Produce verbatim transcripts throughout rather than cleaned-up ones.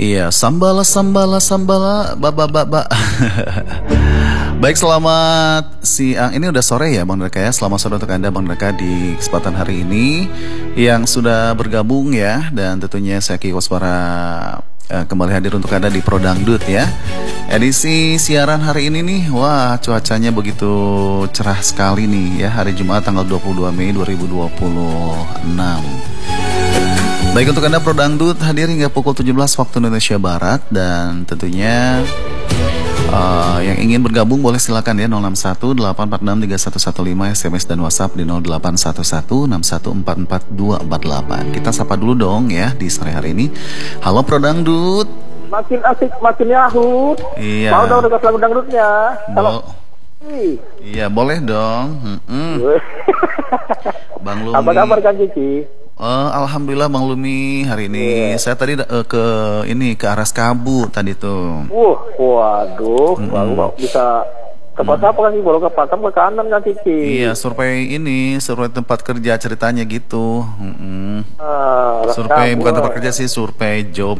Iya, sambala sambala sambala baba baba. Baik, selamat siang. Ini udah sore ya Bang Reka ya. Selamat sore untuk Anda Bang Reka di kesempatan hari ini yang sudah bergabung ya. Dan tentunya saya Ki Koswara eh, kembali hadir untuk Anda di Prodangdut ya. Edisi siaran hari ini nih, wah cuacanya begitu cerah sekali nih ya. Hari Jumat tanggal dua puluh dua Mei dua ribu dua puluh enam. Baik, untuk Anda Prodangdut hadir hingga pukul tujuh belas waktu Indonesia Barat. Dan tentunya uh, yang ingin bergabung boleh silakan ya, nol enam satu delapan empat enam tiga satu satu lima, S M S dan WhatsApp di nol delapan satu satu enam satu empat empat dua empat delapan. Kita sapa dulu dong ya di sore hari ini. Halo Prodangdut. Makin asik makin yahut. Iya. Mau dong dekat lagu dangdutnya. Halo. Iya boleh dong. Mm-mm. Bang Lumi. Apa kabar kan Cici? Uh, Alhamdulillah Bang Lumi, hari ini yeah. saya tadi uh, ke ini ke arah Kabu tadi tuh. Uh, waduh, mm-hmm. baru bisa ke pas apa kan sih? Baru ke Patam ke kanan kan Cici? Iya, survei ini, survei tempat kerja ceritanya gitu. Mm-hmm. Ah, survei bukan tempat kerja sih, survei job.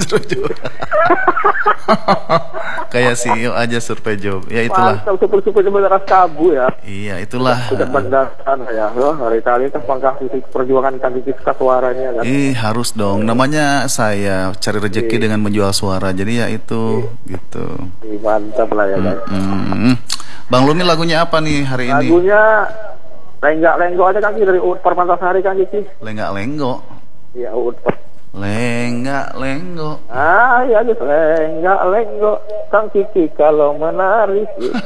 Kayak C E O aja survei job. Ya itulah. Mantap, super-super sebenarnya Kabu ya. Iya, itulah. Sudah mendatang ya. Loh, hari kali kan pangkah fisik perjuangan kandidat suaranya kan. Ih, harus dong. Namanya saya cari rezeki dengan menjual suara. Jadi ya itu gitu. Ih, mantap lah ya kan. Mm-hmm. Bang Lumi, lagunya apa nih hari ini? Lagunya Lenggak Lenggo aja kan dari Uut Permantasari kan Cici. Lenggak Lenggo. Iya, Uut Lenggak Lenggo. Ah, iya guys, lenggak lenggo Kang Kiki kalau menari.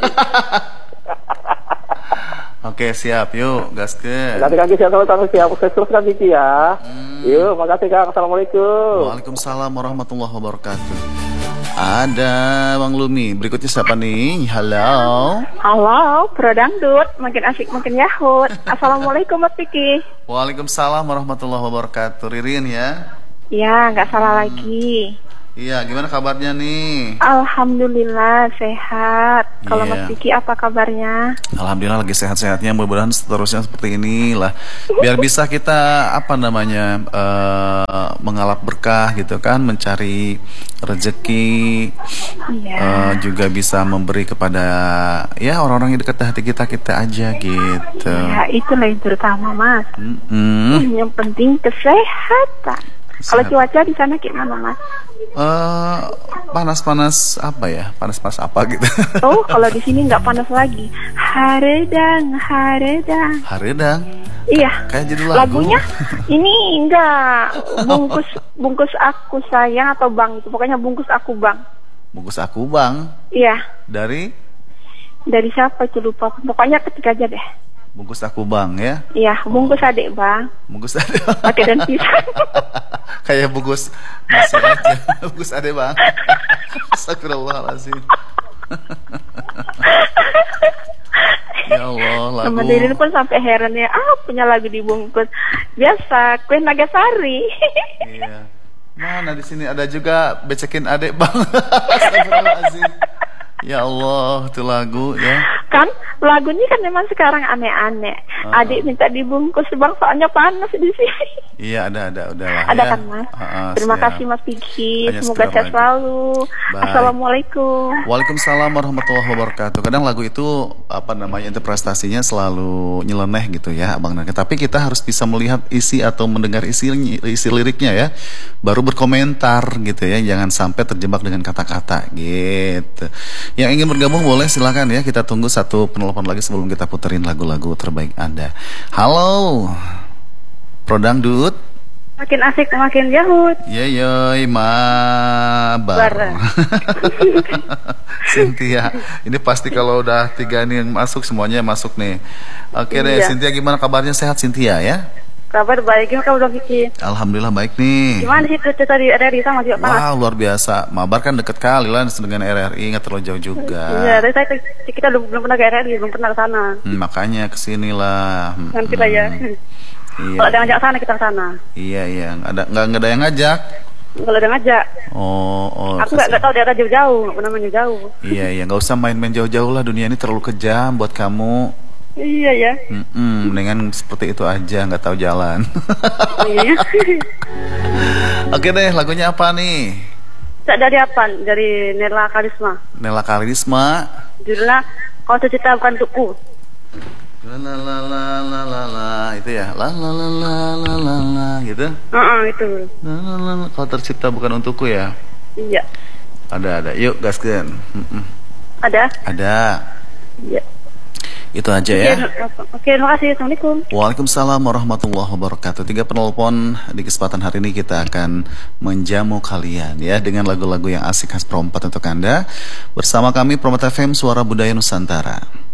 Oke, siap. Yuk, gaskeun. Terima kasih Kang Kiki, siap siap. Sukses Kang Kiki ya. Hmm. Yuk, makasih Kang. Assalamualaikum. Waalaikumsalam warahmatullahi wabarakatuh. Ada Bang Lumi. Berikutnya siapa nih? Halo. Halo, Prodangdut. Makin asik makin yahut. Assalamualaikum Mas Kiki. Waalaikumsalam warahmatullahi wabarakatuh. Ririn ya. Ya, nggak salah lagi. Iya, gimana kabarnya nih? Alhamdulillah sehat. Kalau yeah. Mas Kiki apa kabarnya? Alhamdulillah lagi sehat-sehatnya. Mudah-mudahan seterusnya seperti inilah. Biar bisa kita apa namanya uh, mengalap berkah gitu kan, mencari rezeki, yeah. uh, juga bisa memberi kepada ya orang-orang yang dekat hati kita kita aja gitu. Ya itulah yang terutama Mas. Mm-hmm. Yang penting kesehatan. Kalau cuaca di sana gimana Mas? Uh, panas-panas apa ya? Panas-panas apa gitu? Oh, kalau di sini nggak panas lagi. Haredang, haredang. Haredang? Iya. Kayak judul lagu. Lagunya ini enggak bungkus bungkus aku sayang atau bang itu. Pokoknya bungkus aku bang. Bungkus aku bang? Iya. Dari? Dari siapa itu lupa. Pokoknya ketik aja deh. Bungkus aku bang ya? Iya, bungkus oh. adik bang. Bungkus adik. Pakai dan pisang. Kayak bungkus nasi aja. Bungkus adik bang. Astagfirullahaladzim. Ya Allah, lagu. Teman diri pun sampai heran ya. Ah, punya lagu dibungkus. Biasa, kue Nagasari. Iya. Mana di sini ada juga becekin adik bang. Astagfirullahaladzim. Ya Allah, itu lagu ya. Kan lagunya kan memang sekarang aneh-aneh. Uh, Adik minta dibungkus bang, soalnya panas di sini. Iya, ada ada udahlah. Ada ya. kan Mas. Uh, uh, Terima siap. kasih Mas Piki. Hanya semoga sehat selalu. Baik. Assalamualaikum. Waalaikumsalam warahmatullahi wabarakatuh. Kadang lagu itu apa namanya interpretasinya selalu nyeleneh gitu ya, Abang Naka. Tapi kita harus bisa melihat isi atau mendengar isi isi liriknya ya, baru berkomentar gitu ya. Jangan sampai terjebak dengan kata-kata gitu. Yang ingin bergabung boleh silakan ya. Kita tunggu satu penelpon lagi sebelum kita puterin lagu-lagu terbaik Anda. Halo, Prodangdut. Makin asik makin yahut. Yeyoy, mabar. Cynthia, ini pasti kalau udah tiga nih yang masuk semuanya masuk nih. Oke deh, iya. Cynthia gimana kabarnya, sehat Cynthia ya? Kabar baik, gimana kamu dong Kiki? Alhamdulillah baik nih. Gimana sih cerita di R R I sama juga panas? Wah luar biasa, Mabar kan deket kali lah dengan R R I, nggak terlalu jauh juga. Iya, tapi saya kita belum belum pernah ke R R I, belum pernah ke sana. Hmm, makanya kesinilah. Hmm. Nanti lah ya. Iya. Kalau ada yang ngajak sana kita ke sana. Iya iya, nggak ada nggak nggak ada yang ngajak. Kalau ada ngajak. Oh oh. Aku nggak nggak tahu daerah jauh-jauh, nggak pernah main jauh. Iya iya, nggak usah main-main jauh-jauh lah, dunia ini terlalu kejam buat kamu. Iya ya. Mm-mm, mendingan seperti itu aja, nggak tahu jalan. Iya. Oke deh, lagunya apa nih? Tak dari apa? Dari Nela Karisma. Nela Karisma. Judulnya Kau Tercipta Bukan Untukku. La la la la la la la itu ya. La la la la la la la gitu. Heeh, uh-uh, itu. La la la Kau Tercipta Bukan Untukku ya. Iya. Ada ada. Yuk gaskeun. Ada? Ada. Iya. Itu aja ya. Oke, terima kasih. Assalamualaikum. Waalaikumsalam warahmatullahi wabarakatuh. Tiga penelpon di kesempatan hari ini kita akan menjamu kalian ya dengan lagu-lagu yang asik khas Pro empat untuk Anda. Bersama kami Pro empat F M Suara Budaya Nusantara.